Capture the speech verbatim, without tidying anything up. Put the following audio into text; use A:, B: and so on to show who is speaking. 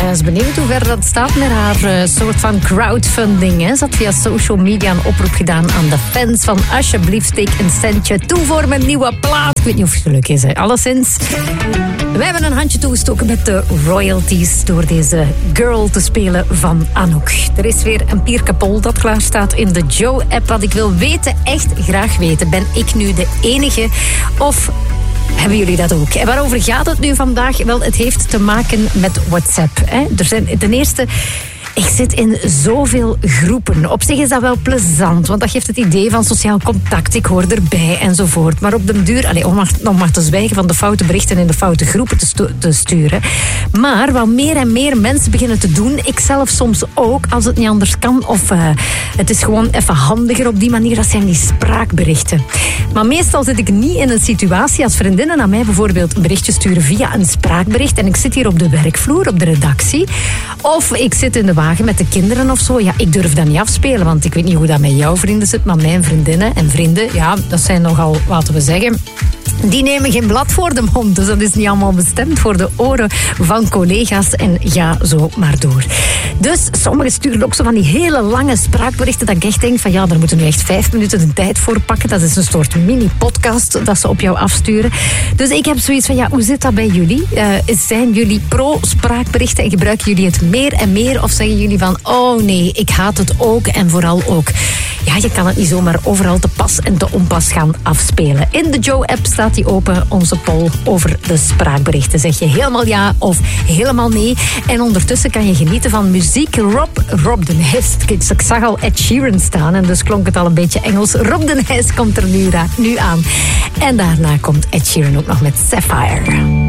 A: Hij is benieuwd hoe ver dat staat met haar uh, soort van crowdfunding. Hè. Ze had via social media een oproep gedaan aan de fans van alsjeblieft steek een centje toe voor mijn nieuwe plaat. Ik weet niet of het geluk is, hè. Alleszins. Wij hebben een handje toegestoken met de royalties door deze girl te spelen van Anouk. Er is weer een pierkapol dat klaar staat in de Joe-app. Wat ik wil weten, echt graag weten. Ben ik nu de enige of hebben jullie dat ook? En waarover gaat het nu vandaag? Wel, het heeft te maken met WhatsApp. Hè? Er zijn ten eerste... Ik zit in zoveel groepen. Op zich is dat wel plezant, want dat geeft het idee van sociaal contact. Ik hoor erbij enzovoort. Maar op den duur, allez, om maar, nog maar te zwijgen van de foute berichten in de foute groepen te, stu- te sturen. Maar wat meer en meer mensen beginnen te doen, ik zelf soms ook, als het niet anders kan, of uh, het is gewoon even handiger op die manier, dat zijn die spraakberichten. Maar meestal zit ik niet in een situatie als vriendinnen aan mij bijvoorbeeld een berichtje sturen via een spraakbericht en ik zit hier op de werkvloer, op de redactie, of ik zit in de wagen met de kinderen of zo. Ja, ik durf dat niet afspelen, want ik weet niet hoe dat met jouw vrienden zit, maar mijn vriendinnen en vrienden, ja, dat zijn nogal, laten we zeggen, die nemen geen blad voor de mond. Dus dat is niet allemaal bestemd voor de oren van collega's en ga zo maar door. Dus sommigen sturen ook zo van die hele lange spraakberichten dat ik echt denk van ja, daar moeten we nu echt vijf minuten de tijd voor pakken. Dat is een soort mini-podcast dat ze op jou afsturen. Dus ik heb zoiets van ja, hoe zit dat bij jullie? Uh, zijn jullie pro-spraakberichten en gebruiken jullie het meer en meer? Of zeggen jullie van oh nee, ik haat het ook en vooral ook. Ja, je kan het niet zomaar overal te pas en te onpas gaan afspelen. In de Joe-app staat die open, onze poll over de spraakberichten. Zeg je helemaal ja of helemaal nee? En ondertussen kan je genieten van muziek. Rob, Rob de Nijs. Ik zag al Ed Sheeran staan en dus klonk het al een beetje Engels. Rob de Nijs komt er nu, ra- nu aan. En daarna komt Ed Sheeran ook nog met Sapphire.